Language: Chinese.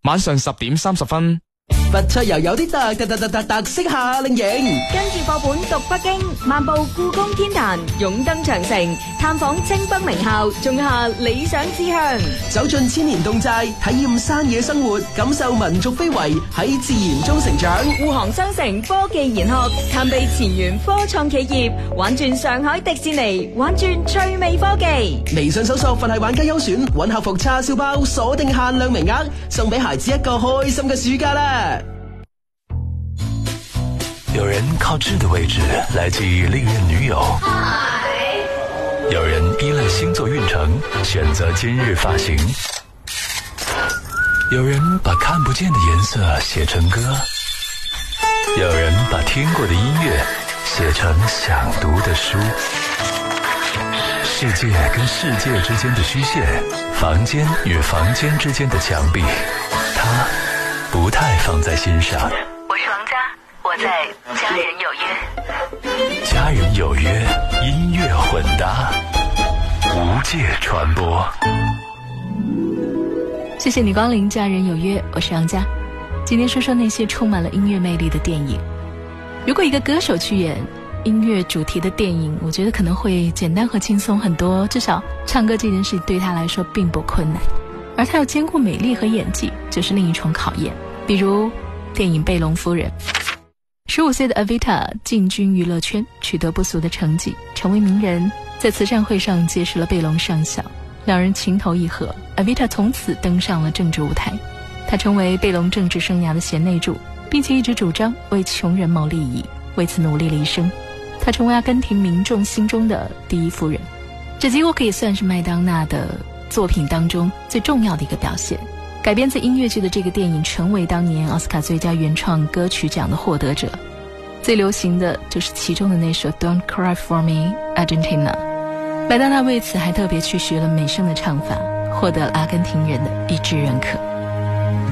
晚上10點30分。 佛出又有啲特色夏令營， 跟住課本讀北京，漫步故宮天壇，勇登長城，探訪清北名校，種下理想志向。 走進千年侗寨，體驗山野生活，感受民族非遺，喺自然中成長。 滬杭商城科技研學，探秘前沿科創企業，玩轉上海迪士尼，玩轉趣味科技。 微信搜索佛系玩家優選，搵客服叉燒包，鎖定限量名額，送俾孩子一個開心嘅暑假啦！ 有人靠痣的位置來記憶歷任女友，有人依賴星座運程選擇今日髮型，有人把看不見的顏色寫成歌，有人把聽過的音樂寫成想讀的書。世界跟世界之間的虛線，房間與房間之間的牆壁，他不太放在心上。 我是王佳，我在家人有約。 家人有約，音樂混搭，無界傳播。 謝謝你光臨家人有約，我是王佳。今天說說那些充滿了音樂魅力的電影。如果一個歌手去演音樂主題的電影，我覺得可能會簡單和輕鬆很多，至少唱歌這件事對他來說並不困難。而他要兼顧美麗和演技，就是另一重考驗。比如電影《貝隆夫人》，15歲的 Evita 進軍娛樂圈，取得不俗的成績，成為名人，在慈善會上結識了貝隆上校，兩人情投意合。Evita 從此登上了政治舞台，她成為貝隆政治生涯的賢內助，並且一直主張為窮人謀利益，為此努力了一生。她成為阿根廷民眾心中的第一夫人，這幾乎可以算是麥當娜的作品當中最重要的一個表現。改編自音樂劇的這個電影成為當年奧斯卡最佳原創歌曲獎的獲得者，最流行的就是其中的那首 Don't Cry For Me Argentina。 麥當娜為此還特別去學了美聲的唱法，獲得了阿根廷人的一致認可。